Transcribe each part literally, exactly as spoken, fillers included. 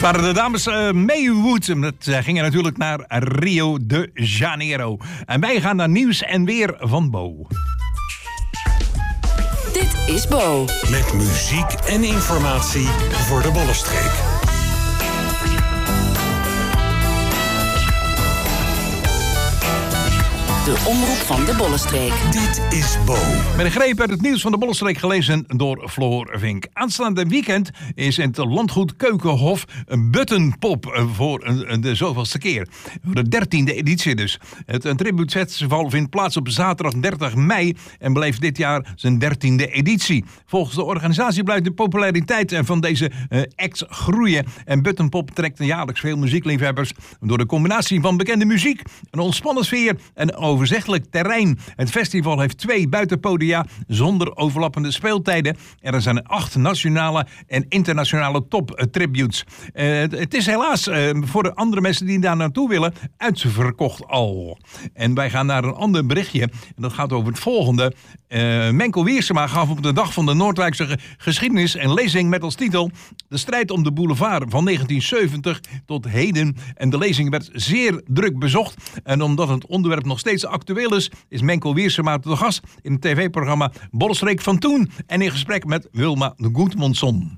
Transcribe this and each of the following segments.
waren de dames uh, Maywood. Dat uh, gingen natuurlijk naar Rio de Janeiro. En wij gaan naar nieuws en weer van Bo. Dit is Bo. Met muziek en informatie voor de Bollenstreek. De omroep van de Bollenstreek. Dit is Bo. Met een greep uit het nieuws van de Bollenstreek gelezen door Floor Vink. Aanstaande weekend is in het landgoed Keukenhof een buttonpop voor de zoveelste keer. Voor de dertiende editie dus. Het een tributefestival vindt plaats op zaterdag dertig mei en beleeft dit jaar zijn dertiende editie. Volgens de organisatie blijft de populariteit van deze uh, acts groeien. En buttonpop trekt jaarlijks veel muziekliefhebbers door de combinatie van bekende muziek, een ontspannen sfeer en overzichtelijk terrein. Het festival heeft twee buitenpodia zonder overlappende speeltijden. En er zijn acht nationale en internationale top-tributes. Uh, het is helaas uh, voor de andere mensen die daar naartoe willen uitverkocht al. En wij gaan naar een ander berichtje. En dat gaat over het volgende. Uh, Menko Wiersema gaf op de dag van de Noordwijkse geschiedenis een lezing met als titel De strijd om de boulevard van negentien zeventig tot heden. En de lezing werd zeer druk bezocht. En omdat het onderwerp nog steeds actueel is, is Menko Wiersema te gast in het tv-programma Bollenstreek van Toen en in gesprek met Wilma de Goedmondson.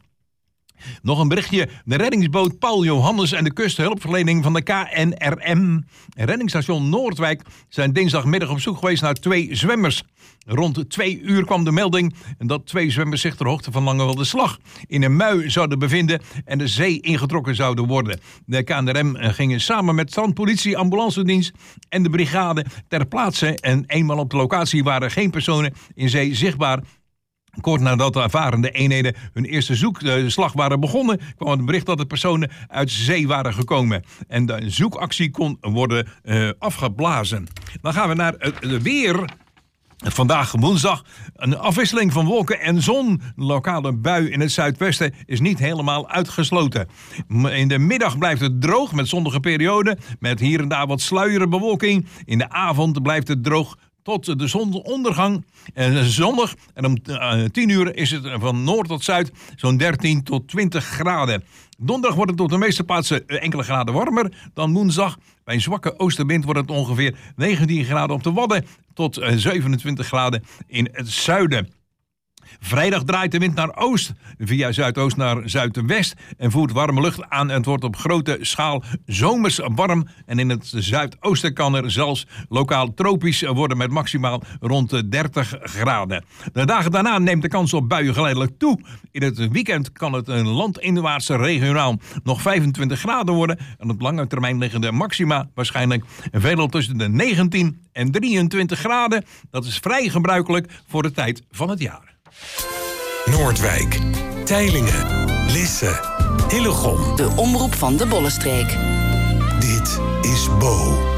Nog een berichtje. De reddingsboot Paul Johannes en de kusthulpverlening van de K N R M en reddingsstation Noordwijk zijn dinsdagmiddag op zoek geweest naar twee zwemmers. Rond twee uur kwam de melding dat twee zwemmers zich ter hoogte van Langewelde Slag in een mui zouden bevinden en de zee ingetrokken zouden worden. De K N R M gingen samen met strandpolitie, ambulancedienst en de brigade ter plaatse en eenmaal op de locatie waren geen personen in zee zichtbaar. Kort nadat de ervarende eenheden hun eerste zoekslag waren begonnen, kwam het bericht dat de personen uit zee waren gekomen. En de zoekactie kon worden uh, afgeblazen. Dan gaan we naar het uh, weer. Vandaag woensdag een afwisseling van wolken en zon. Een lokale bui in het zuidwesten is niet helemaal uitgesloten. In de middag blijft het droog met zonnige perioden, met hier en daar wat sluierbewolking. In de avond blijft het droog tot de zonsondergang. En zonnig. En om uh, tien uur is het van noord tot zuid zo'n dertien tot twintig graden. Donderdag wordt het op de meeste plaatsen enkele graden warmer dan woensdag. Bij een zwakke oostenwind wordt het ongeveer negentien graden op de Wadden tot uh, zevenentwintig graden in het zuiden. Vrijdag draait de wind naar oost, via zuidoost naar zuidwest en voert warme lucht aan. En het wordt op grote schaal zomers warm. En in het zuidoosten kan er zelfs lokaal tropisch worden met maximaal rond de dertig graden. De dagen daarna neemt de kans op buien geleidelijk toe. In het weekend kan het een landinwaarts regionaal nog vijfentwintig graden worden. En op lange termijn liggen de maxima waarschijnlijk veelal tussen de negentien en drieëntwintig graden. Dat is vrij gebruikelijk voor de tijd van het jaar. Noordwijk, Teylingen, Lisse, Hillegom. De omroep van de Bollenstreek. Dit is Bo.